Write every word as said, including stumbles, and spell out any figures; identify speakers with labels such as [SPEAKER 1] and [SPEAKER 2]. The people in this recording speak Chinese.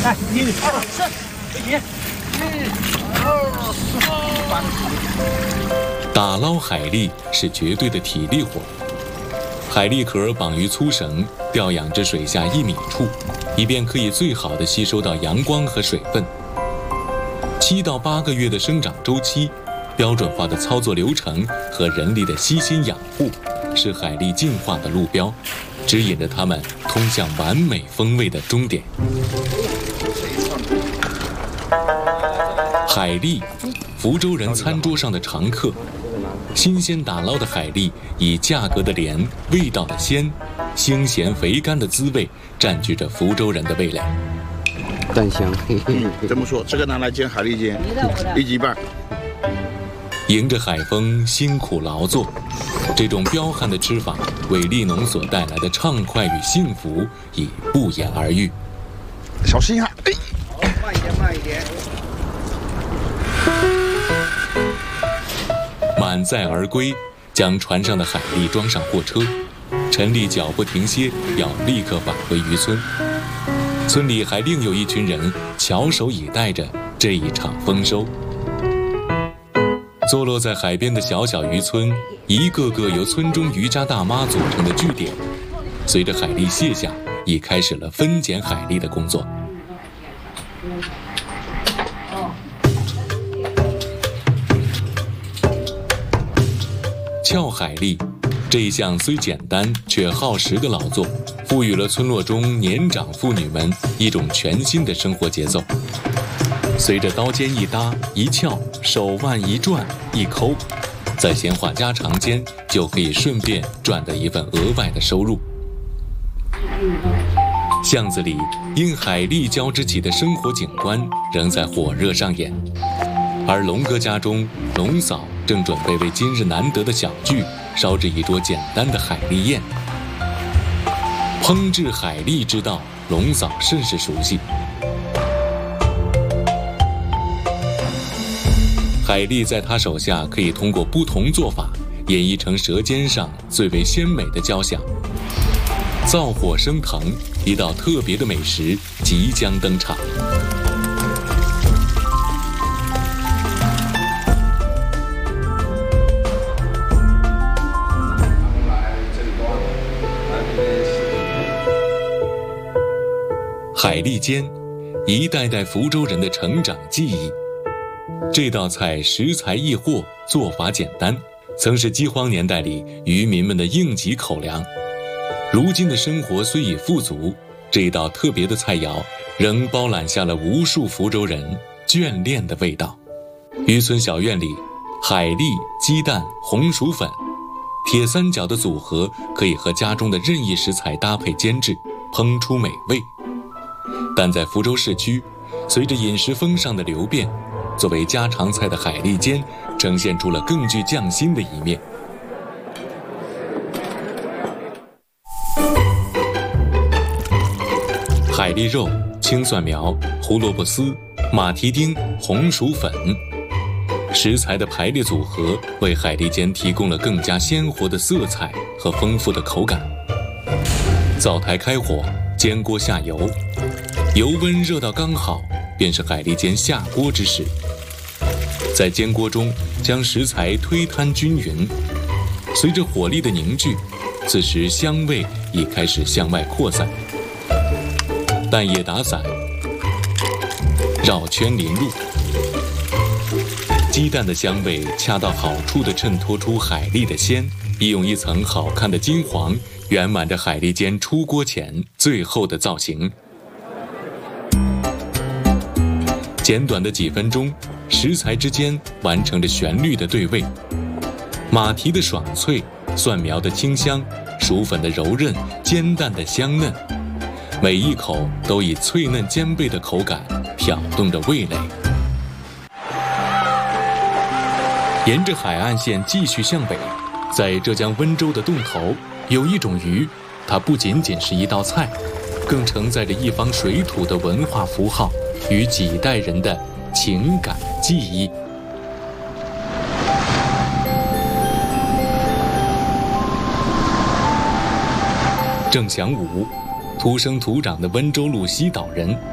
[SPEAKER 1] 来，你二是你，
[SPEAKER 2] 打捞海蛎是绝对的体力活。海蛎壳绑于粗绳，吊养至水下一米处，以便可以最好的吸收到阳光和水分。七到八个月的生长周期，标准化的操作流程和人力的悉心养护，是海蛎进化的路标，指引着它们通向完美风味的终点。海蛎，福州人餐桌上的常客。新鲜打捞的海蛎，以价格的廉、味道的鲜、腥咸肥甘的滋味，占据着福州人的味蕾。
[SPEAKER 3] 淡香，
[SPEAKER 4] 嗯，这么说，这个拿来煎海蛎煎，一斤半。
[SPEAKER 2] 迎着海风辛苦劳作，这种彪悍的吃法，为利农所带来的畅快与幸福已不言而喻。
[SPEAKER 4] 小心啊！哎，
[SPEAKER 1] 慢一点，慢一点。
[SPEAKER 2] 满载而归，将船上的海蛎装上货车。陈丽脚不停歇，要立刻返回渔村。村里还另有一群人翘首以待着这一场丰收。坐落在海边的小小渔村，一个个由村中渔家大妈组成的据点，随着海蛎卸下，已开始了分拣海蛎的工作。撬海蛎，这一项虽简单却耗时的劳作，赋予了村落中年长妇女们一种全新的生活节奏。随着刀尖一搭一撬，手腕一转一抠，在闲话家常间就可以顺便赚得一份额外的收入。巷子里因海蛎交织起的生活景观仍在火热上演，而龙哥家中，龙嫂正准备为今日难得的小聚烧制一桌简单的海蛎宴。烹制海蛎之道，龙嫂甚是熟悉。海蛎在她手下可以通过不同做法，演绎成舌尖上最为鲜美的交响。灶火升腾，一道特别的美食即将登场。海蛎煎，一代代福州人的成长记忆。这道菜食材易获，做法简单，曾是饥荒年代里渔民们的应急口粮。如今的生活虽已富足，这道特别的菜肴仍包揽下了无数福州人眷恋的味道。渔村小院里，海蛎、鸡蛋、红薯粉，铁三角的组合可以和家中的任意食材搭配煎制，烹出美味。但在福州市区，随着饮食风尚的流变，作为家常菜的海蛎煎呈现出了更具匠心的一面。海蛎肉、青蒜苗、胡萝卜丝、马蹄丁、红薯粉，食材的排列组合为海蛎煎提供了更加鲜活的色彩和丰富的口感。灶台开火，煎锅下油，油温热到刚好，便是海蛎煎下锅之时。在煎锅中将食材推摊均匀，随着火力的凝聚，此时香味已开始向外扩散。蛋液打散，绕圈淋入，鸡蛋的香味恰到好处地衬托出海蛎的鲜，亦用一层好看的金黄圆满着海蛎煎出锅前最后的造型。简短的几分钟，食材之间完成着旋律的对位，马蹄的爽脆，蒜苗的清香，薯粉的柔韧，煎蛋的香嫩，每一口都以脆嫩兼备的口感挑动着味蕾。沿着海岸线继续向北，在浙江温州的洞头，有一种鱼，它不仅仅是一道菜，更承载着一方水土的文化符号与几代人的情感记忆。郑祥武，土生土长的温州路西岛人，